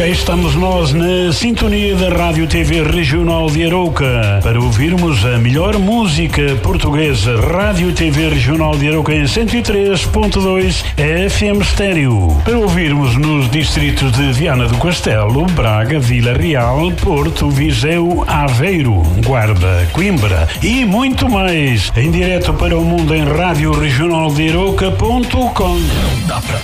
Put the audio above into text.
cá estamos nós na sintonia da Rádio TV Regional de Arouca para ouvirmos a melhor música portuguesa. Rádio TV Regional de Arouca em 103.2 FM Estéreo. Para ouvirmos nos distritos de Viana do Castelo, Braga, Vila Real, Porto, Viseu, Aveiro, Guarda, Coimbra e muito mais. Em direto para o mundo em radioregionaldearouca.com. Não dá para